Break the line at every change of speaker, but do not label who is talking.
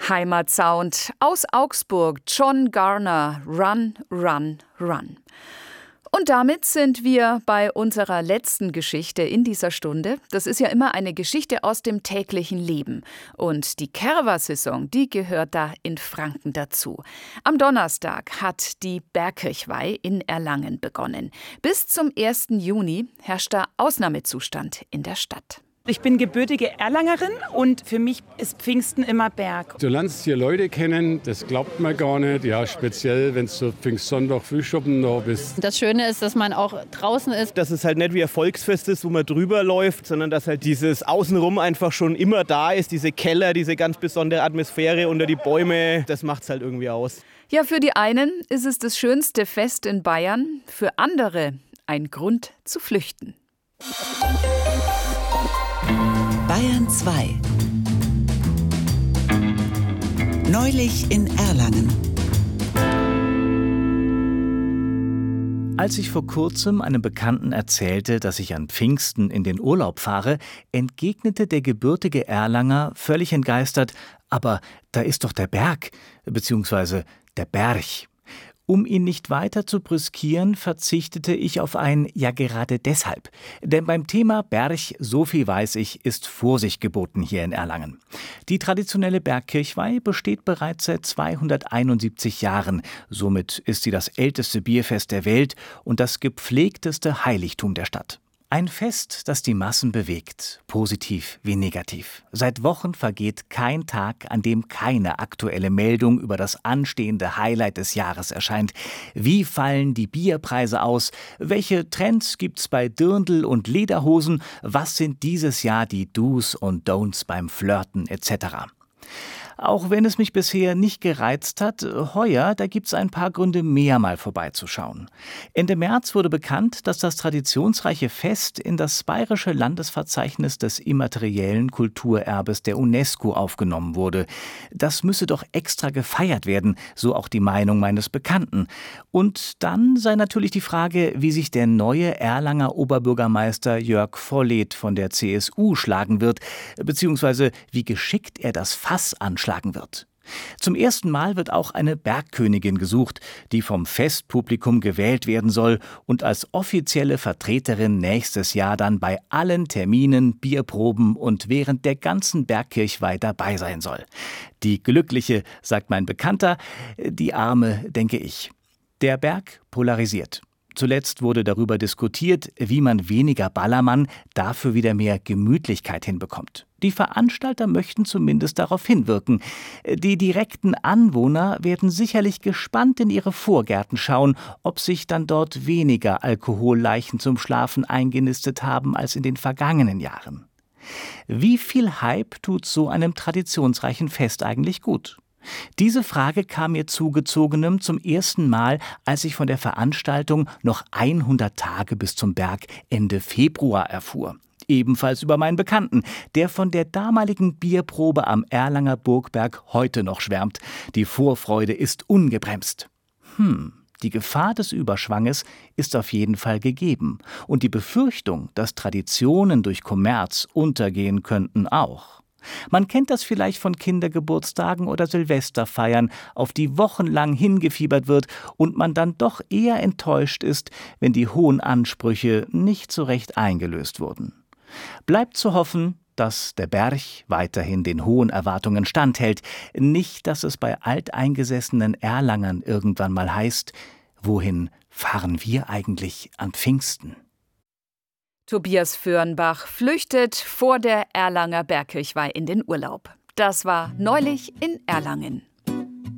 Heimatsound aus Augsburg, John Garner, Run, Run, Run. Und damit sind wir bei unserer letzten Geschichte in dieser Stunde. Das ist ja immer eine Geschichte aus dem täglichen Leben. Und die Kerwa-Saison, die gehört da in Franken dazu. Am Donnerstag hat die Bergkirchweih in Erlangen begonnen. Bis zum 1. Juni herrscht da Ausnahmezustand in der Stadt.
Ich bin gebürtige Erlangerin und für mich ist Pfingsten immer Berg.
Du lernst hier Leute kennen, das glaubt man gar nicht. Ja, speziell, wenn du Pfingstsonntag Frühschoppen da bist.
Das Schöne ist, dass man auch draußen ist.
Dass es halt nicht wie ein Volksfest ist, wo man drüber läuft, sondern dass halt dieses Außenrum einfach schon immer da ist. Diese Keller, diese ganz besondere Atmosphäre unter die Bäume, das macht es halt irgendwie aus.
Ja, für die einen ist es das schönste Fest in Bayern, für andere ein Grund zu flüchten.
Bayern 2. Neulich in Erlangen.
Als ich vor kurzem einem Bekannten erzählte, dass ich an Pfingsten in den Urlaub fahre, entgegnete der gebürtige Erlanger völlig entgeistert: Aber da ist doch der Berg, beziehungsweise der Berg. Um ihn nicht weiter zu brüskieren, verzichtete ich auf ein "Ja, gerade deshalb". Denn beim Thema Berg, so viel weiß ich, ist Vorsicht geboten hier in Erlangen. Die traditionelle Bergkirchweih besteht bereits seit 271 Jahren. Somit ist sie das älteste Bierfest der Welt und das gepflegteste Heiligtum der Stadt. Ein Fest, das die Massen bewegt, positiv wie negativ. Seit Wochen vergeht kein Tag, an dem keine aktuelle Meldung über das anstehende Highlight des Jahres erscheint. Wie fallen die Bierpreise aus? Welche Trends gibt's bei Dirndl und Lederhosen? Was sind dieses Jahr die Do's und Don'ts beim Flirten etc.? Auch wenn es mich bisher nicht gereizt hat, heuer, da gibt's ein paar Gründe mehr, mal vorbeizuschauen. Ende März wurde bekannt, dass das traditionsreiche Fest in das Bayerische Landesverzeichnis des immateriellen Kulturerbes der UNESCO aufgenommen wurde. Das müsse doch extra gefeiert werden, so auch die Meinung meines Bekannten. Und dann sei natürlich die Frage, wie sich der neue Erlanger Oberbürgermeister Jörg Volleth von der CSU schlagen wird, beziehungsweise wie geschickt er das Fass anschlagen wird. Zum ersten Mal wird auch eine Bergkönigin gesucht, die vom Festpublikum gewählt werden soll und als offizielle Vertreterin nächstes Jahr dann bei allen Terminen, Bierproben und während der ganzen Bergkirchweih dabei sein soll. Die Glückliche, sagt mein Bekannter, die Arme, denke ich. Der Berg polarisiert. Zuletzt wurde darüber diskutiert, wie man weniger Ballermann, dafür wieder mehr Gemütlichkeit hinbekommt. Die Veranstalter möchten zumindest darauf hinwirken. Die direkten Anwohner werden sicherlich gespannt in ihre Vorgärten schauen, ob sich dann dort weniger Alkoholleichen zum Schlafen eingenistet haben als in den vergangenen Jahren. Wie viel Hype tut so einem traditionsreichen Fest eigentlich gut? Diese Frage kam mir zugezogenem zum ersten Mal, als ich von der Veranstaltung noch 100 Tage bis zum Berg Ende Februar erfuhr. Ebenfalls über meinen Bekannten, der von der damaligen Bierprobe am Erlanger Burgberg heute noch schwärmt. Die Vorfreude ist ungebremst. Die Gefahr des Überschwanges ist auf jeden Fall gegeben. Und die Befürchtung, dass Traditionen durch Kommerz untergehen könnten, auch. Man kennt das vielleicht von Kindergeburtstagen oder Silvesterfeiern, auf die wochenlang hingefiebert wird und man dann doch eher enttäuscht ist, wenn die hohen Ansprüche nicht so recht eingelöst wurden. Bleibt zu hoffen, dass der Berg weiterhin den hohen Erwartungen standhält, nicht, dass es bei alteingesessenen Erlangern irgendwann mal heißt: Wohin fahren wir eigentlich an Pfingsten?
Tobias Fürnbach flüchtet vor der Erlanger Bergkirchweih in den Urlaub. Das war neulich in Erlangen.